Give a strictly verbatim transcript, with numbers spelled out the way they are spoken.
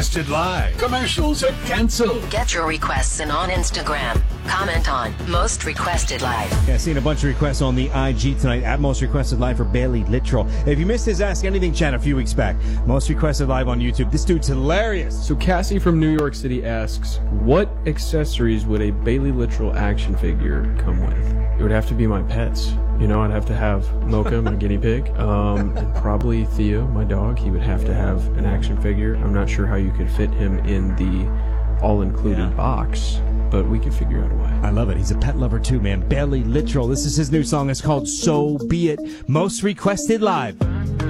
requested live. Commercials are canceled. Get your requests in on Instagram. Comment on Most Requested Live. Yeah, seen a bunch of requests on the I G tonight at Most Requested Live for Bailey Littrell. If you missed his Ask Anything chat a few weeks back, Most Requested Live on YouTube. This dude's hilarious. So Cassie from New York City asks, what accessories would a Bailey Littrell action figure come with? It would have to be my pets. You know, I'd have to have Mocha, my guinea pig, um, and probably Theo, my dog. He would have to have an action figure. I'm not sure how you could fit him in the all-included yeah. box, but we could figure out a way. I love it. He's a pet lover too, man. Bailey Littrell. This is his new song. It's called So Be It. Most Requested Live.